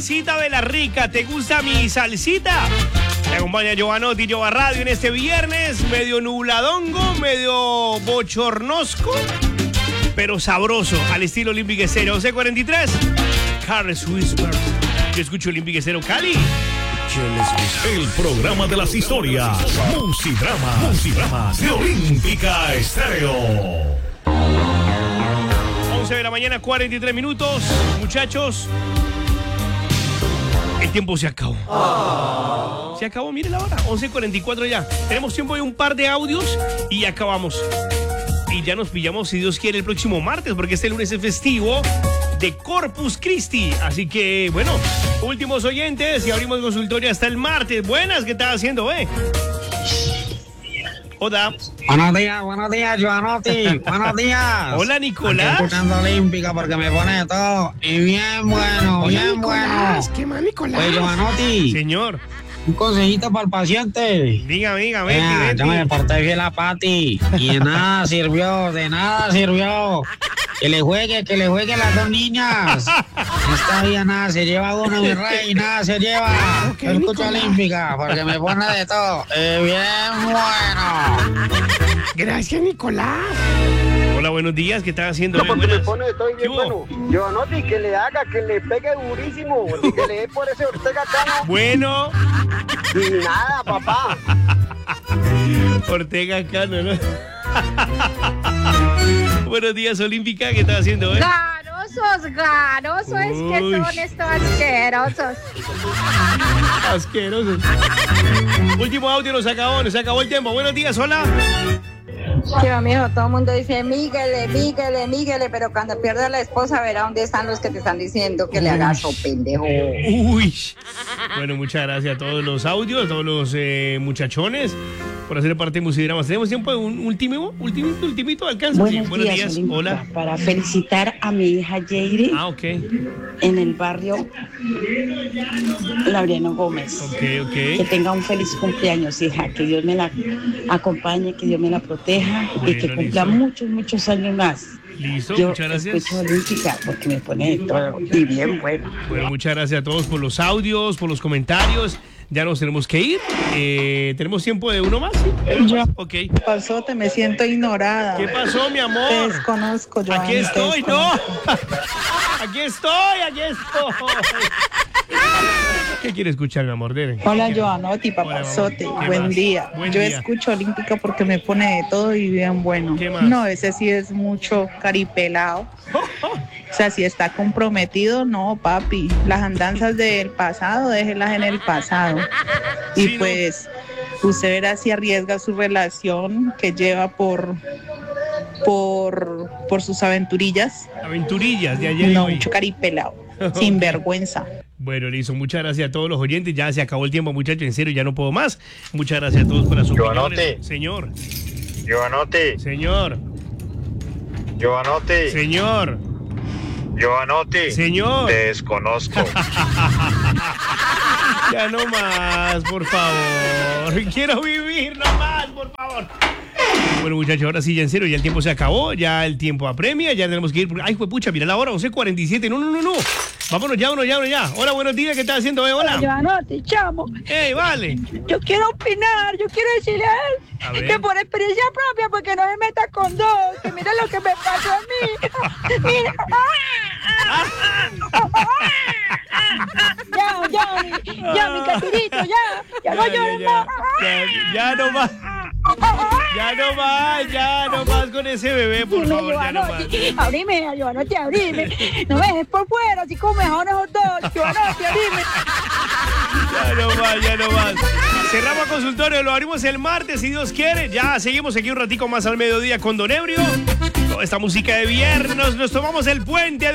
Salsita de la rica, ¿te gusta mi salsita? Te acompaña Giovanotti, Giova Radio en este viernes, medio nubladongo, medio bochornosco, pero sabroso, al estilo Olympic Estéreo. 11:43, Carlos Whispers. Yo escucho Olympic Estéreo Cali. El programa de las historias, Musidramas de Olímpica Estéreo. 11 de la mañana, 43 minutos. Muchachos, el tiempo se acabó. Se acabó, mire la hora, 11:44 ya. Tenemos tiempo de un par de audios y acabamos. Y ya nos pillamos, si Dios quiere, el próximo martes, porque este lunes es festivo de Corpus Christi. Así que, bueno, últimos oyentes y abrimos consultorio hasta el martes. Buenas, ¿qué estás haciendo, Hola. Buenos días, Giovanotti. Buenos días. Hola, Nicolás. Estoy escuchando Olímpica porque me pone de todo. Y bien bueno, Hola, bien Nicolás. bueno. ¿Qué más, Nicolás? Oye, Giovanotti, Señor. un consejito para el paciente. Dígame, Yo me porté fiel a Pati y de nada sirvió. Que le juegue las dos niñas. Esta vida nada se lleva uno, mi rey, nada se lleva. Yo escucho Olímpica porque me pone de todo. Bien bueno. Gracias, Nicolás. Hola, buenos días, ¿qué estás haciendo? No, porque me Buenas. pone de todo y ¿Qué bien hubo? bueno. Giovanotti, que le haga, que le pegue durísimo, y que le dé por ese Ortega Cano. Bueno, Y nada, papá. Ortega Cano, ¿no? Buenos días, Olímpica, ¿qué estás haciendo, Garosos, es que Uy. son estos asquerosos. Asquerosos. Último audio, nos acabó el tiempo. Buenos días, hola. Yo, mijo, todo el mundo dice Míguele, pero cuando pierda la esposa verá dónde están los que te están diciendo que le hagas o pendejo. Uy. Bueno, muchas gracias a todos los audios, a todos los muchachones por hacer parte de Musidramas. ¿Tenemos tiempo de un ultimito? ¿Alcanza? Sí, buenos días. Olímpica, Hola. para felicitar a mi hija Jairi Ok. en el barrio Laureano Gómez. Ok. Que tenga un feliz cumpleaños, hija, que Dios me la acompañe, que Dios me la proteja y que Bueno, cumpla listo. muchos años más. Listo, Yo muchas gracias. escucho Olímpica porque me pone de todo y bien bueno. Bueno, muchas gracias a todos por los audios, por los comentarios. Ya nos tenemos que ir. ¿Tenemos tiempo de uno más? ¿Sí? Yo. Ok. Pasote, me siento ignorada. ¿Qué pasó, mi Te amor? desconozco, yo. Aquí estoy, no. Aquí estoy. ¿Qué quiere escuchar, mi amor? Dele. Hola, Giovanotti, Hola, papazote. mamá. ¿Qué Buen más? día. Buen Yo día. escucho Olímpica porque me pone de todo y bien bueno. ¿Qué más? No, ese sí es mucho caripelado. O sea, si está comprometido, no, papi. Las andanzas del pasado, déjelas en el pasado. Y Sí, ¿no? pues, usted verá si arriesga su relación que lleva por sus aventurillas. Aventurillas de ayer y No, hoy. mucho caripelado. Sin vergüenza. Bueno, listo. Muchas gracias a todos los oyentes. Ya se acabó el tiempo, muchachos. En serio, ya no puedo más. Muchas gracias a todos por las opiniones. Giovanotti. Señor. Giovanotti, Señor. Te desconozco. Ya no más, por favor. Quiero vivir, no más, por favor. Bueno, muchachos, ahora sí, ya en serio, ya el tiempo se acabó, ya el tiempo apremia, ya tenemos que ir. Ay, pucha, mira la hora, 11:47. No. Vámonos ya. Hola, buenos días, ¿qué estás haciendo? Hola. Giovanotti, chamo, Ey, vale. yo quiero opinar, yo quiero decirle a A él ver. que por experiencia propia, porque no se meta con dos, que mira lo que me pasó a mí. Mira. Ya, mi catirito, ya no llores más. Ya no más. Ya no más con ese bebé, por Dime, favor, ya no más. Giovanotti, Giovanotti, abrime. No me dejes por fuera, así como mejor esos dos. Giovanotti, abrime. Ya no más. Cerramos consultorio, lo abrimos el martes, si Dios quiere. Ya seguimos aquí un ratico más al mediodía con Don Ebrio. Toda esta música de viernes, nos tomamos el puente.